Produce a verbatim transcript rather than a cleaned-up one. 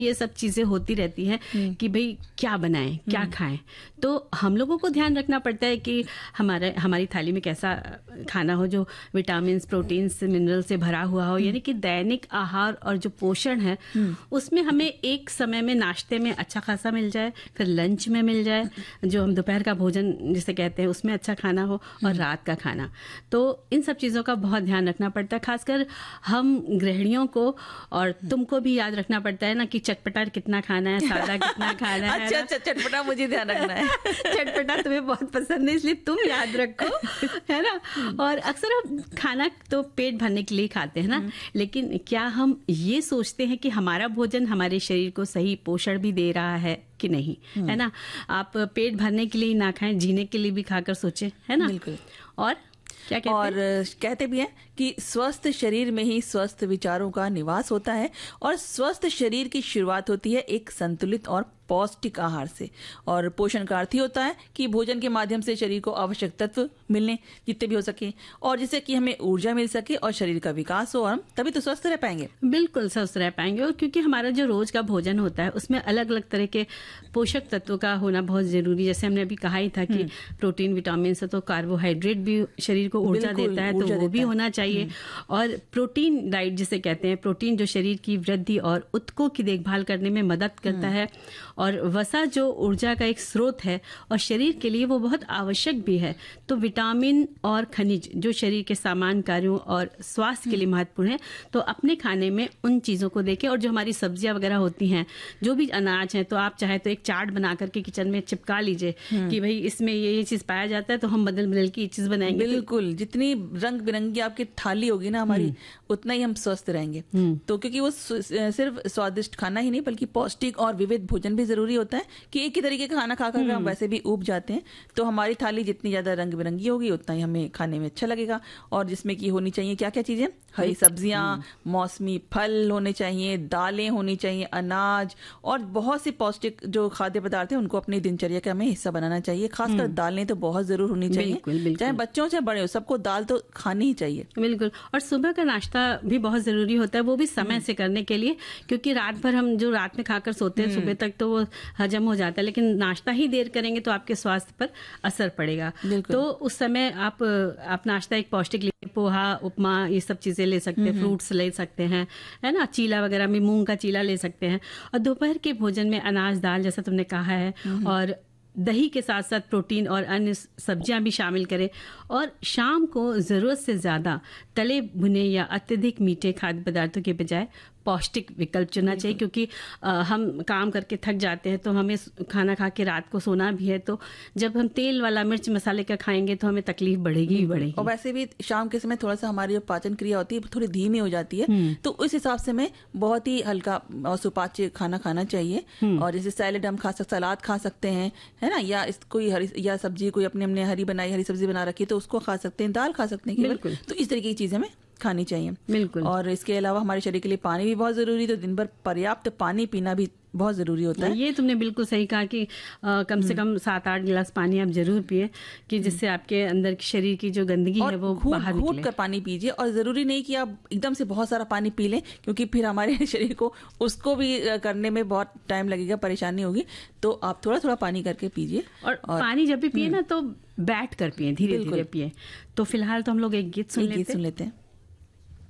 ये सब चीजें होती रहती हैं कि भाई क्या बनाएं, क्या खाएं। तो हम लोगों को ध्यान रखना पड़ता है कि हमारा हमारी थाली में कैसा खाना हो जो विटामिन, प्रोटीन, मिनरल से भरा हुआ हो। यानी कि दैनिक आहार और जो पोषण है उसमें हमें एक समय में नाश्ते में अच्छा खासा मिल जाए, फिर लंच में मिल जाए, जो हम दोपहर का भोजन जिसे कहते हैं उसमें अच्छा खाना हो, और रात का खाना। तो इन सब चीजों का बहुत ध्यान रखना पड़ता है, खासकर हम गृहिणियों को। और तुमको भी याद रखना पड़ता है ना कि चटपटा कितना खाना है, सादा कितना खाना है। अच्छा अच्छा, चटपटा मुझे ध्यान रखना है। चटपटा तुम्हें बहुत पसंद है, इसलिए तुम याद रखो, है ना। और अक्सर हम खाना तो पेट भरने के लिए खाते हैं ना, लेकिन क्या हम ये सोचते हैं कि हमारा भोजन हमारे शरीर को सही पोषण भी दे रहा है कि नहीं, है ना। आप पेट भरने के लिए ना खाएं, जीने के लिए भी खाकर सोचें, है ना। बिल्कुल। और क्या कहते और हैं? कहते भी हैं कि स्वस्थ शरीर में ही स्वस्थ विचारों का निवास होता है, और स्वस्थ शरीर की शुरुआत होती है एक संतुलित और पौष्टिक आहार से। और पोषण का अर्थ ही होता है कि भोजन के माध्यम से शरीर को आवश्यक तत्व मिलने जितने भी हो सके, और जिससे कि हमें ऊर्जा मिल सके और शरीर का विकास हो, और हम तभी तो स्वस्थ रह पाएंगे। बिल्कुल स्वस्थ रह पाएंगे। और क्योंकि हमारा जो रोज का भोजन होता है उसमें अलग अलग तरह के पोषक तत्वों का होना बहुत जरूरी। जैसे हमने अभी कहा ही था कि प्रोटीन, विटामिन से तो कार्बोहाइड्रेट भी शरीर को ऊर्जा देता है, तो वो भी होना चाहिए। और प्रोटीन डाइट जिसे कहते हैं, प्रोटीन जो शरीर की वृद्धि और उत्तकों की देखभाल करने में मदद करता है, और वसा जो ऊर्जा का एक स्रोत है और शरीर के लिए वो बहुत आवश्यक भी है। तो विटामिन और खनिज जो शरीर के सामान्य कार्यों और स्वास्थ्य के लिए महत्वपूर्ण है, तो अपने खाने में उन चीजों को देखें। और जो हमारी सब्जियां वगैरह होती हैं, जो भी अनाज है, तो आप चाहे तो एक चार्ट बना करके किचन में चिपका लीजिए कि भाई इसमें ये ये चीज पाया जाता है, तो हम बदल बदल की ये चीज बनाएंगे। बिल्कुल, जितनी रंग बिरंगी आपकी थाली होगी ना हमारी, उतना ही हम स्वस्थ रहेंगे। तो क्योंकि वो सिर्फ स्वादिष्ट खाना ही नहीं बल्कि पौष्टिक और विविध भोजन भी जरूरी होता है, कि एक ही तरीके का खाना खा कर हम वैसे भी ऊब जाते हैं। तो हमारी थाली जितनी ज्यादा रंग बिरंगी होगी उतना ही हमें खाने में अच्छा लगेगा। और जिसमें की होनी चाहिए क्या क्या चीजें, हरी सब्जियां, मौसमी फल होने चाहिए, दालें होनी चाहिए, अनाज, और बहुत सी पौष्टिक जो खाद्य पदार्थ है उनको अपनी दिनचर्या का हमें हिस्सा बनाना चाहिए। खासकर दालें तो बहुत जरूर होनी चाहिए, बिल्कुल, बिल्कुल। चाहे बच्चों से बड़े हो, सबको दाल तो खानी ही चाहिए। बिल्कुल। और सुबह का नाश्ता भी बहुत जरूरी होता है, वो भी समय से करने के लिए, क्योंकि रात भर हम जो रात में खाकर सोते हैं सुबह तक तो वो हजम हो जाता है, लेकिन नाश्ता ही देर करेंगे तो आपके स्वास्थ्य पर असर पड़ेगा। तो उस समय आप आप नाश्ता एक पौष्टिक, पोहा, उपमा, ये सब चीजें ले सकते हैं, फ्रूट्स ले सकते हैं, है ना। चीला वगैरह में मूंग का चीला ले सकते हैं। और दोपहर के भोजन में अनाज, दाल जैसा तुमने कहा है, और दही के साथ साथ प्रोटीन और अन्य सब्जियां भी शामिल करें। और शाम को जरूरत से ज्यादा तले भुने या अत्यधिक मीठे खाद्य पदार्थों के बजाय पौष्टिक विकल्प चुनना चाहिए, क्योंकि आ, हम काम करके थक जाते हैं, तो हमें खाना खा के रात को सोना भी है। तो जब हम तेल वाला, मिर्च मसाले का खाएंगे तो हमें तकलीफ बढ़ेगी ही बढ़ेगी। और वैसे भी शाम के समय थोड़ा सा हमारी जो पाचन क्रिया होती है थोड़ी धीमी हो जाती है, तो उस हिसाब से हमें बहुत ही हल्का और सुपाच्य खाना खाना चाहिए। और जैसे सैलेड हम खा सकते, सलाद खा सकते हैं, है ना, या इस कोई हरी या सब्जी कोई अपने हमने हरी बनाई, हरी सब्जी बना रखी तो उसको खा सकते हैं, दाल खा सकते हैं केवल। तो इस तरीके की चीजें हमें खानी चाहिए। बिल्कुल। और इसके अलावा हमारे शरीर के लिए पानी भी बहुत जरूरी है, तो दिन भर पर्याप्त पानी पीना भी बहुत जरूरी होता है। ये तुमने बिल्कुल सही कहा कि आ, कम से कम सात आठ गिलास पानी आप जरूर पिए, कि जिससे आपके अंदर की शरीर की जो गंदगी है वो बाहर निकले। घूट कर पानी पीजिए, और जरूरी नहीं कि आप एकदम से बहुत सारा पानी पी लें, क्योंकि फिर हमारे शरीर को उसको भी करने में बहुत टाइम लगेगा, परेशानी होगी। तो आप थोड़ा थोड़ा पानी करके पीजिए। और, और पानी जब भी पिए ना तो बैठ कर पिए, धीरे धीरे पिए। तो फिलहाल तो हम लोग एक गीत सुन लेते सुन लेते हैं।